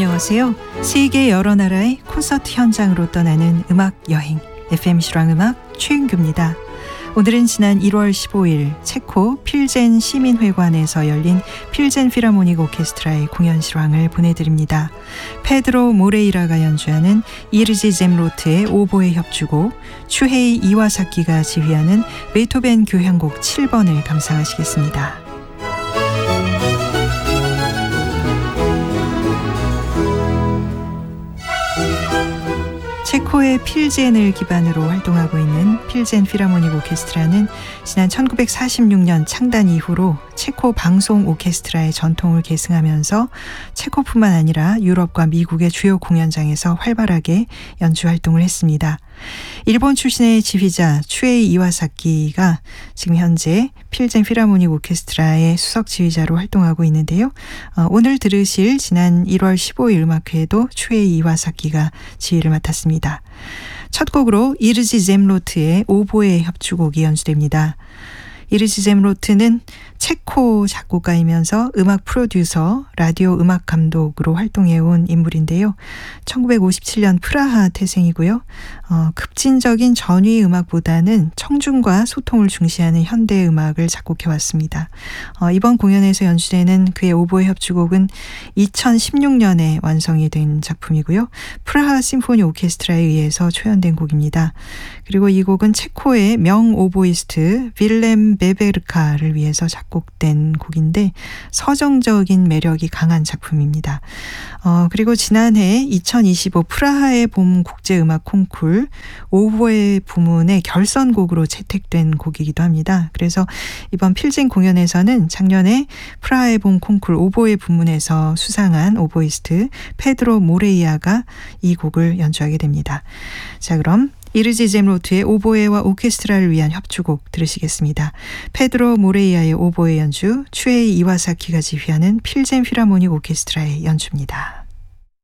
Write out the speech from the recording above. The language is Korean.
안녕하세요. 세계 여러 나라의 콘서트 현장으로 떠나는 음악 여행 FM 실황음악 최은규입니다. 오늘은 지난 1월 15일 체코 필젠 시민회관에서 열린 필젠 필하모닉 오케스트라의 공연 실황을 보내드립니다. 페드로 모레이라가 연주하는 이르지 젬로트의 오보에 협주곡, 추헤이 이와사키가 지휘하는 베토벤 교향곡 7번을 감상하시겠습니다. 체코의 필젠을 기반으로 활동하고 있는 필젠 필하모닉 오케스트라는 지난 1946년 창단 이후로 체코 방송 오케스트라의 전통을 계승하면서 체코뿐만 아니라 유럽과 미국의 주요 공연장에서 활발하게 연주 활동을 했습니다. 일본 출신의 지휘자 추헤이 이와사키가 지금 현재 필젠 필하모닉 오케스트라의 수석 지휘자로 활동하고 있는데요. 오늘 들으실 지난 1월 15일 음악회에도 추헤이 이와사키가 지휘를 맡았습니다. 첫 곡으로 이르지 젬로트의 오보에 협주곡이 연주됩니다. 이르지 젬로트는 체코 작곡가이면서 음악 프로듀서, 라디오 음악 감독으로 활동해온 인물인데요. 1957년 프라하 태생이고요. 급진적인 전위 음악보다는 청중과 소통을 중시하는 현대 음악을 작곡해왔습니다. 이번 공연에서 연주되는 그의 오보에 협주곡은 2016년에 완성이 된 작품이고요. 프라하 심포니 오케스트라에 의해서 초연된 곡입니다. 그리고 이 곡은 체코의 명 오보이스트 빌렘 베베르카를 위해서 작곡된 곡인데 서정적인 매력이 강한 작품입니다. 그리고 지난해 2025 프라하의 봄 국제음악 콩쿨 오보에 부문의 결선곡으로 채택된 곡이기도 합니다. 그래서 이번 필진 공연에서는 작년에 프라하의 봄 콩쿨 오보에 부문에서 수상한 오보이스트 페드로 모레이아가 이 곡을 연주하게 됩니다. 자, 그럼 이르지 젬로트의 오보에와 오케스트라를 위한 협주곡 들으시겠습니다. 페드로 모레이아의 오보에 연주, 추헤이 이와사키가 지휘하는 필젠 필하모닉 오케스트라의 연주입니다.